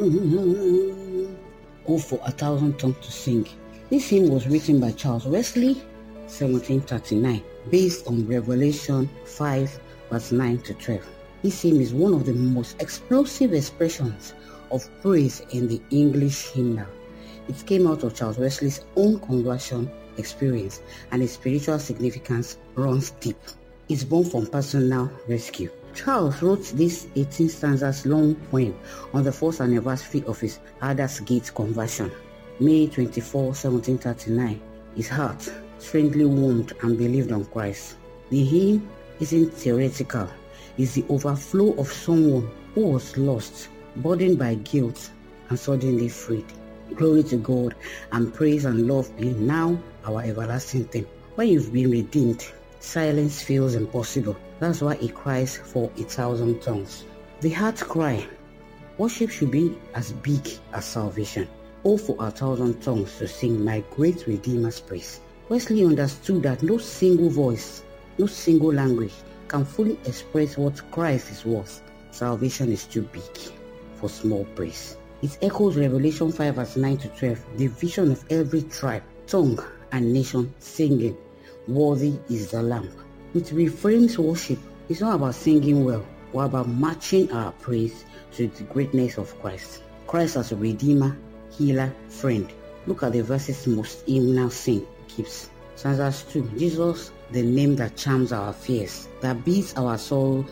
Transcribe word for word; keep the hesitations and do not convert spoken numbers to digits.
Oh, for a thousand tongues to sing. This hymn was written by Charles Wesley, seventeen thirty-nine, based on Revelation five, verse nine to twelve. This hymn is one of the most explosive expressions of praise in the English hymnal. It came out of Charles Wesley's own conversion experience, and its spiritual significance runs deep. It's born from personal rescue. Charles wrote this eighteen stanzas long poem on the first anniversary of his Aldersgate conversion, May twenty-fourth, seventeen thirty-nine. His heart strangely warmed and believed on Christ. The hymn isn't theoretical. It's the overflow of someone who was lost, burdened by guilt, and suddenly freed. Glory to God, and praise and love be now our everlasting theme. When you've been redeemed, silence feels impossible. That's why it cries for a thousand tongues. The heart cry. Worship should be as big as salvation. Oh, for a thousand tongues to sing my great Redeemer's praise. Wesley understood that no single voice, no single language can fully express what Christ is worth. Salvation is too big for small praise. It echoes Revelation five, verse nine to twelve, the vision of every tribe, tongue, and nation singing, "Worthy is the Lamb." It reframes worship. It's not about singing well, but about matching our praise to the greatness of Christ. Christ as a Redeemer, Healer, Friend. Look at the verses most hymnal sing keeps. Stanzas two. Jesus, the name that charms our fears, that beats our soul